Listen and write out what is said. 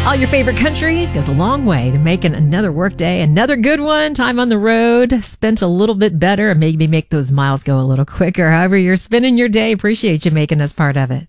All your favorite country goes a long way to making another work day, another good one, time on the road, spent a little bit better, and maybe make those miles go a little quicker. However you're spending your day, appreciate you making us part of it.